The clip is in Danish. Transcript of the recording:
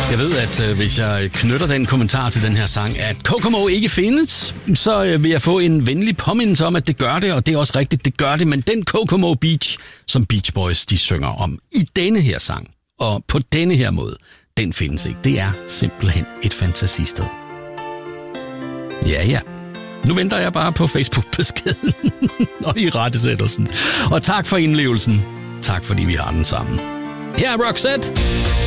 Jeg ved, at hvis jeg knytter den kommentar til den her sang, at Kokomo ikke findes, så vil jeg få en venlig påmindelse om, at det gør det, og det er også rigtigt, det gør det. Men den Kokomo Beach, som Beach Boys de synger om i denne her sang, og på denne her måde, den findes ikke. Det er simpelthen et fantasisted. Ja. Nu venter jeg bare på Facebook-beskeden og i rettesættelsen. Og tak for indlevelsen. Tak fordi vi har den sammen. Her er Roxette.